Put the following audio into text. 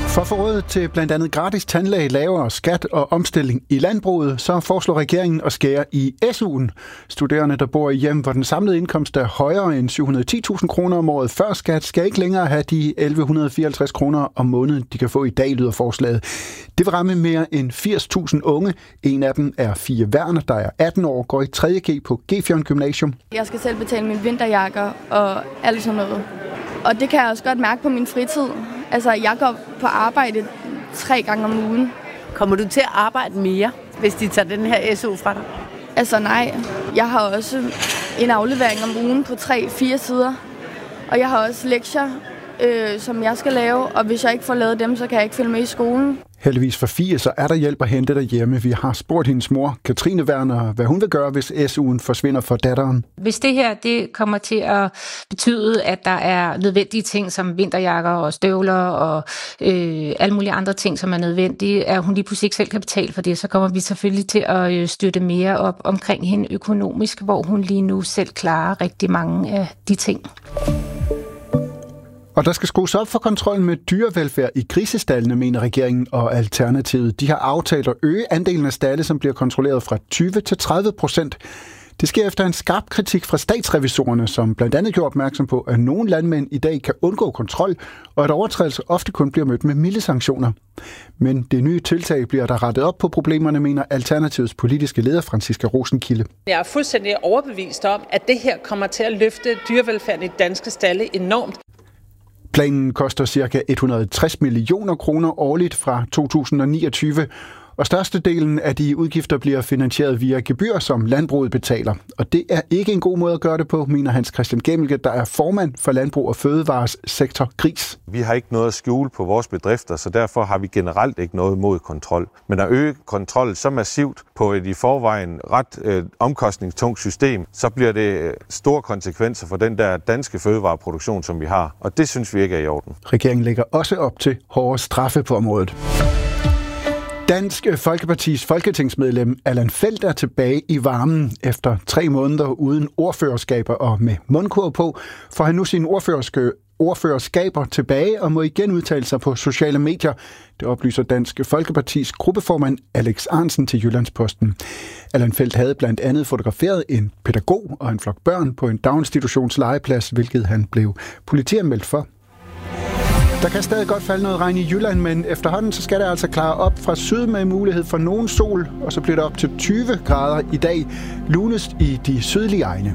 For at få råd til blandt andet gratis tandlæge, lavere skat og omstilling i landbruget, så foreslår regeringen at skære i SU'en. Studerende, der bor i hjem, hvor den samlede indkomst er højere end 710.000 kroner om året før skat, skal ikke længere have de 1.154 kroner om måneden, de kan få i dag, lyder forslaget. Det vil ramme mere end 80.000 unge. En af dem er Fie Werner, der er 18 år, går i 3.G på Gefjørn Gymnasium. Jeg skal selv betale mine vinterjakker og alt sådan noget. Og det kan jeg også godt mærke på min fritid. Altså, jeg går på arbejde 3 gange om ugen. Kommer du til at arbejde mere, hvis de tager den her SU fra dig? Altså nej. Jeg har også en aflevering om ugen på 3-4 sider. Og jeg har også lektier, som jeg skal lave. Og hvis jeg ikke får lavet dem, så kan jeg ikke følge med i skolen. Heldigvis for Fie, så er der hjælp at hente derhjemme. Vi har spurgt hendes mor, Katrine Werner, hvad hun vil gøre, hvis SU'en forsvinder for datteren. Hvis det her det kommer til at betyde, at der er nødvendige ting som vinterjakker og støvler og alle mulige andre ting, som er nødvendige, at hun lige pludselig ikke selv kan betale for det, så kommer vi selvfølgelig til at støtte mere op omkring hende økonomisk, hvor hun lige nu selv klarer rigtig mange af de ting. Og der skal skrues op for kontrollen med dyrevelfærd i grisestaldene, mener regeringen og Alternativet. De har aftalt at øge andelen af stalde, som bliver kontrolleret fra 20% til 30%. Det sker efter en skarp kritik fra statsrevisorerne, som blandt andet gjorde opmærksom på, at nogle landmænd i dag kan undgå kontrol, og at overtrædelser ofte kun bliver mødt med milde sanktioner. Men det nye tiltag bliver der rettet op på problemerne, mener Alternativets politiske leder Franciska Rosenkilde. Jeg er fuldstændig overbevist om, at det her kommer til at løfte dyrevelfærden i danske stalde enormt. Planen koster ca. 160 millioner kroner årligt fra 2029, og størstedelen af de udgifter bliver finansieret via gebyr, som landbruget betaler. Og det er ikke en god måde at gøre det på, mener Hans Christian Gemmelke, der er formand for Landbrug og Fødevares sektor Gris. Vi har ikke noget at skjule på vores bedrifter, så derfor har vi generelt ikke noget mod kontrol. Men at øge kontrol så massivt på et i forvejen ret omkostningstungt system, så bliver det store konsekvenser for den der danske fødevareproduktion, som vi har. Og det synes vi ikke er i orden. Regeringen lægger også op til hårdere straffe på området. Dansk Folkepartis folketingsmedlem Allan Feldt er tilbage i varmen. Efter 3 måneder uden ordførerskaber og med mundkurv på, får han nu sine ordførerskaber tilbage og må igen udtale sig på sociale medier. Det oplyser Dansk Folkepartis gruppeformand Alex Ahrendtsen til Jyllandsposten. Allan Feldt havde blandt andet fotograferet en pædagog og en flok børn på en daginstitutionslegeplads, hvilket han blev politianmeldt for. Der kan stadig godt falde noget regn i Jylland, men efterhånden så skal det altså klare op fra syd med mulighed for nogen sol, og så bliver det op til 20 grader i dag, lunest i de sydlige egne.